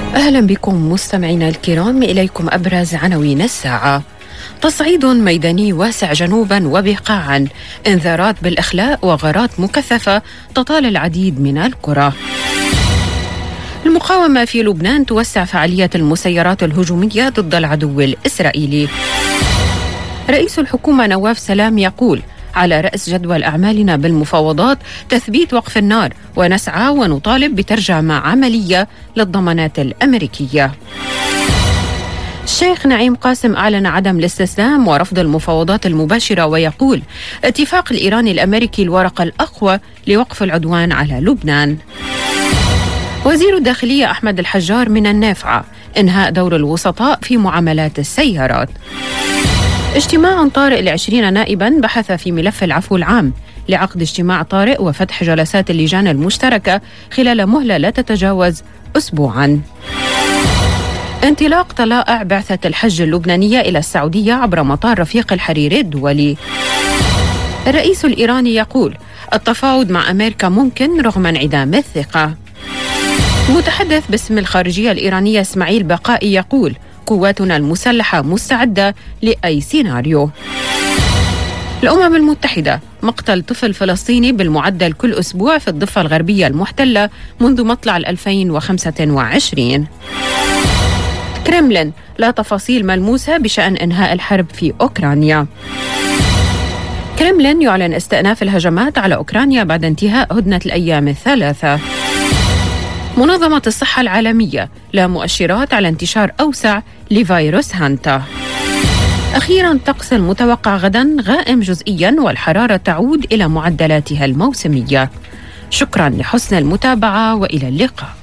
أهلا بكم مستمعينا الكرام، إليكم أبرز عناوين الساعة. تصعيد ميداني واسع جنوبا وبقاعا، إنذارات بالإخلاء وغارات مكثفة تطال العديد من القرى. المقاومة في لبنان توسع فعالية المسيرات الهجومية ضد العدو الإسرائيلي. رئيس الحكومة نواف سلام يقول: على رأس جدول أعمالنا بالمفاوضات تثبيت وقف النار، ونسعى ونطالب بترجمة عملية للضمانات الأمريكية. الشيخ نعيم قاسم أعلن عدم الاستسلام ورفض المفاوضات المباشرة، ويقول: اتفاق الإيراني الأمريكي الورقة الأقوى لوقف العدوان على لبنان. وزير الداخلية أحمد الحجار من النافعة: إنهاء دور الوسطاء في معاملات السيارات. اجتماع طارئ ل20 نائبا بحث في ملف العفو العام لعقد اجتماع طارئ وفتح جلسات اللجان المشتركة خلال مهلة لا تتجاوز أسبوعا. انطلاق طلائع بعثة الحج اللبنانية إلى السعودية عبر مطار رفيق الحريري الدولي. الرئيس الإيراني يقول: التفاوض مع أمريكا ممكن رغم انعدام الثقة. متحدث باسم الخارجية الإيرانية إسماعيل بقائي يقول: قواتنا المسلحة مستعدة لأي سيناريو. الأمم المتحدة: مقتل طفل فلسطيني بالمعدل كل أسبوع في الضفة الغربية المحتلة منذ مطلع 2025. كرملين: لا تفاصيل ملموسة بشأن إنهاء الحرب في أوكرانيا. كرملين يعلن استئناف الهجمات على أوكرانيا بعد انتهاء هدنة الأيام الثلاثة. منظمة الصحة العالمية: لا مؤشرات على انتشار أوسع لفيروس هانتا. أخيراً، الطقس المتوقع غداً غائم جزئياً والحرارة تعود إلى معدلاتها الموسمية. شكراً لحسن المتابعة وإلى اللقاء.